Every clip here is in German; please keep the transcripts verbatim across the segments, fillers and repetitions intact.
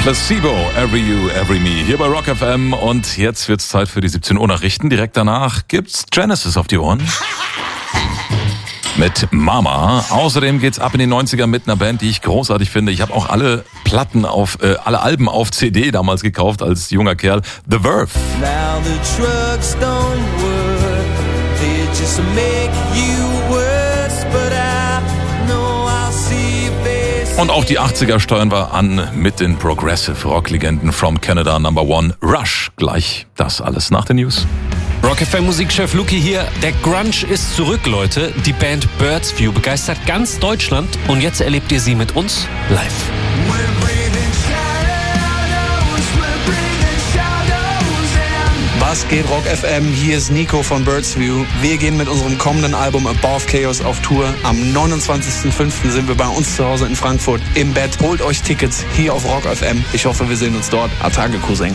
Placebo, Every You, Every Me, hier bei Rock F M. Und jetzt wird's Zeit für die siebzehn Uhr Nachrichten. Direkt danach gibt's Genesis auf die Ohren. Mit Mama. Außerdem geht's ab in die neunziger mit einer Band, die ich großartig finde. Ich habe auch alle Platten auf, äh, alle Alben auf C D damals gekauft als junger Kerl. The Verve. Now the drugs don't work, they just make you worse, but I know I'll see you face. Und auch die achtziger steuern wir an mit den Progressive Rock-Legenden from Canada Number One, Rush. Gleich das alles nach den News. Rock F M Musikchef Luki hier. Der Grunge ist zurück, Leute. Die Band Birds View begeistert ganz Deutschland und jetzt erlebt ihr sie mit uns live. Was geht, Rock F M? Hier ist Nico von Birds View. Wir gehen mit unserem kommenden Album Above Chaos auf Tour. Am neunundzwanzigsten fünften sind wir bei uns zu Hause in Frankfurt im Bett. Holt euch Tickets hier auf Rock F M. Ich hoffe, wir sehen uns dort. Atage, Cousin.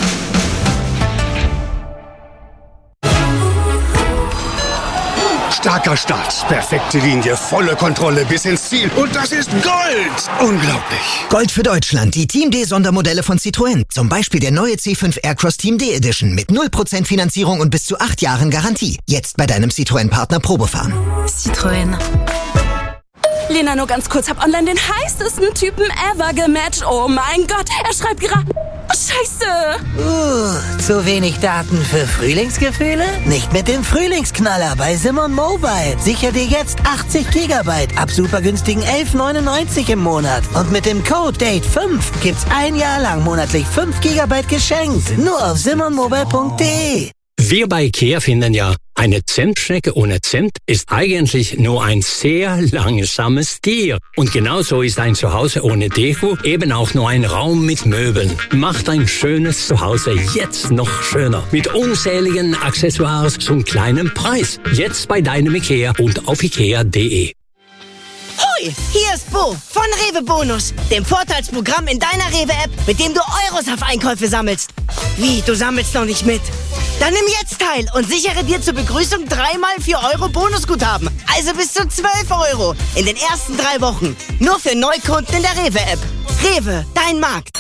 Starker Start, perfekte Linie, volle Kontrolle bis ins Ziel. Und das ist Gold! Unglaublich. Gold für Deutschland, die Team D Sondermodelle von Citroën. Zum Beispiel der neue C fünf Aircross Team D Edition mit null Prozent Finanzierung und bis zu acht Jahren Garantie. Jetzt bei deinem Citroën-Partner Probefahren. Citroën. Lena, nur ganz kurz, hab online den heißesten Typen ever gematcht. Oh mein Gott, er schreibt gerade... Oh, Scheiße! Uh, zu wenig Daten für Frühlingsgefühle? Nicht mit dem Frühlingsknaller bei Simon Mobile. Sicher dir jetzt achtzig Gigabyte ab super günstigen elf neunundneunzig im Monat. Und mit dem Code Date fünf gibt's ein Jahr lang monatlich fünf Gigabyte geschenkt. Nur auf simon mobile punkt de. Wir bei IKEA finden ja, eine Zentschnecke ohne Cent ist eigentlich nur ein sehr langsames Tier. Und genauso ist ein Zuhause ohne Deko eben auch nur ein Raum mit Möbeln. Macht ein schönes Zuhause jetzt noch schöner. Mit unzähligen Accessoires zum kleinen Preis. Jetzt bei deinem IKEA und auf ikea punkt de. Hoi, hier ist Bo von Rewe Bonus, dem Vorteilsprogramm in deiner Rewe-App, mit dem du Euros auf Einkäufe sammelst. Wie, du sammelst noch nicht mit? Dann nimm jetzt teil und sichere dir zur Begrüßung dreimal vier Euro Bonusguthaben. Also bis zu zwölf Euro in den ersten drei Wochen. Nur für Neukunden in der Rewe-App. Rewe, dein Markt.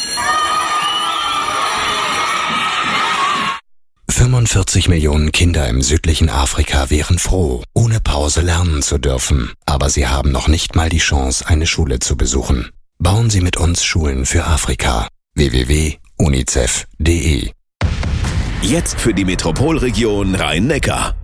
fünfundvierzig Millionen Kinder im südlichen Afrika wären froh, ohne Pause lernen zu dürfen. Aber sie haben noch nicht mal die Chance, eine Schule zu besuchen. Bauen Sie mit uns Schulen für Afrika. w w w punkt unicef punkt de. Jetzt für die Metropolregion Rhein-Neckar.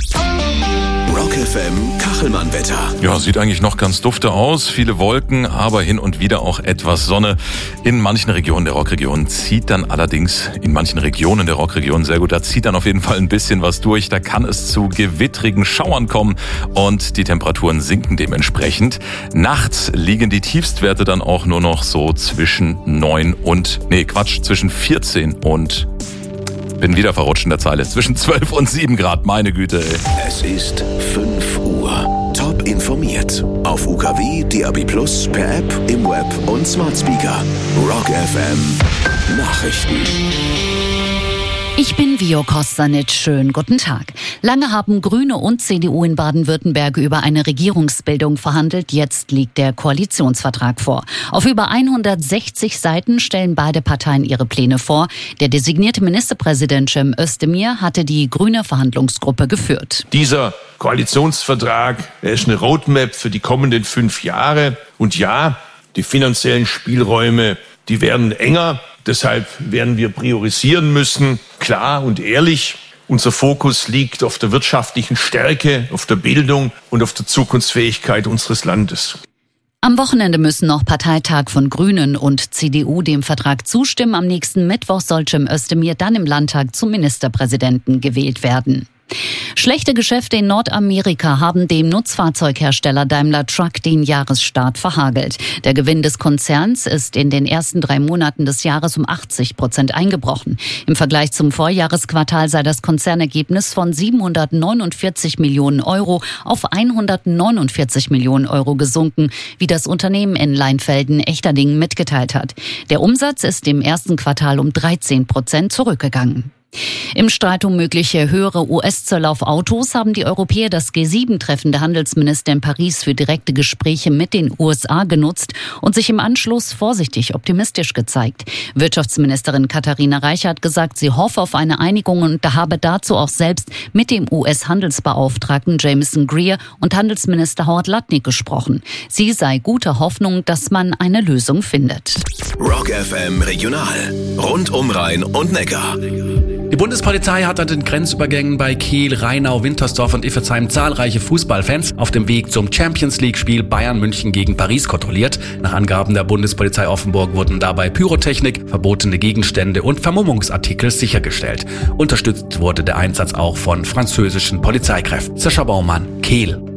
Rock F M Kachelmann-Wetter. Ja, sieht eigentlich noch ganz dufte aus. Viele Wolken, aber hin und wieder auch etwas Sonne. In manchen Regionen der Rockregion zieht dann allerdings, in manchen Regionen der Rockregion, sehr gut, da zieht dann auf jeden Fall ein bisschen was durch. Da kann es zu gewittrigen Schauern kommen und die Temperaturen sinken dementsprechend. Nachts liegen die Tiefstwerte dann auch nur noch so zwischen neun und, nee, Quatsch, zwischen vierzehn und... Bin wieder verrutscht in der Zeile. Zwischen zwölf und sieben Grad, meine Güte, ey. Es ist fünf Uhr. Top informiert. Auf U K W, D A B Plus, per App, im Web und Smart Speaker. Rock F M Nachrichten. Ich bin Vio Kostanic. Schönen guten Tag. Lange haben Grüne und C D U in Baden-Württemberg über eine Regierungsbildung verhandelt. Jetzt liegt der Koalitionsvertrag vor. Auf über hundertsechzig Seiten stellen beide Parteien ihre Pläne vor. Der designierte Ministerpräsident Cem Özdemir hatte die grüne Verhandlungsgruppe geführt. Dieser Koalitionsvertrag, er ist eine Roadmap für die kommenden fünf Jahre. Und ja, die finanziellen Spielräume, die werden enger. Deshalb werden wir priorisieren müssen, klar und ehrlich. Unser Fokus liegt auf der wirtschaftlichen Stärke, auf der Bildung und auf der Zukunftsfähigkeit unseres Landes. Am Wochenende müssen noch Parteitag von Grünen und C D U dem Vertrag zustimmen. Am nächsten Mittwoch soll Cem Özdemir dann im Landtag zum Ministerpräsidenten gewählt werden. Schlechte Geschäfte in Nordamerika haben dem Nutzfahrzeughersteller Daimler Truck den Jahresstart verhagelt. Der Gewinn des Konzerns ist in den ersten drei Monaten des Jahres um achtzig Prozent eingebrochen. Im Vergleich zum Vorjahresquartal sei das Konzernergebnis von siebenhundertneunundvierzig Millionen Euro auf hundertneunundvierzig Millionen Euro gesunken, wie das Unternehmen in Leinfelden-Echterdingen mitgeteilt hat. Der Umsatz ist im ersten Quartal um dreizehn Prozent zurückgegangen. Im Streit um mögliche höhere U S-Zölle auf Autos haben die Europäer das G sieben Treffen der Handelsminister in Paris für direkte Gespräche mit den U S A genutzt und sich im Anschluss vorsichtig optimistisch gezeigt. Wirtschaftsministerin Katharina Reiche hat gesagt, sie hoffe auf eine Einigung und habe dazu auch selbst mit dem U S-Handelsbeauftragten Jameson Greer und Handelsminister Howard Lutnick gesprochen. Sie sei guter Hoffnung, dass man eine Lösung findet. Rock F M Regional. Rund um Rhein und Neckar. Die Bundespolizei hat an den Grenzübergängen bei Kehl, Rheinau, Wintersdorf und Iffezheim zahlreiche Fußballfans auf dem Weg zum Champions-League-Spiel Bayern München gegen Paris kontrolliert. Nach Angaben der Bundespolizei Offenburg wurden dabei Pyrotechnik, verbotene Gegenstände und Vermummungsartikel sichergestellt. Unterstützt wurde der Einsatz auch von französischen Polizeikräften. Sascha Baumann, Kehl.